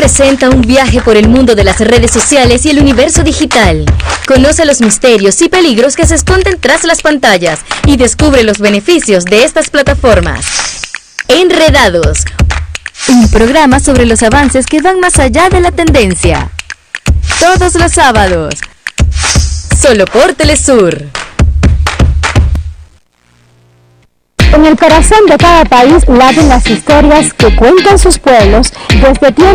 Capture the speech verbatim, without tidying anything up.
presenta un viaje por el mundo de las redes sociales y el universo digital. Conoce los misterios y peligros que se esconden tras las pantallas y descubre los beneficios de estas plataformas. Enredados, un programa sobre los avances que van más allá de la tendencia. Todos los sábados, solo por Telesur. En el corazón de cada país laten las historias que cuentan sus pueblos desde tiempos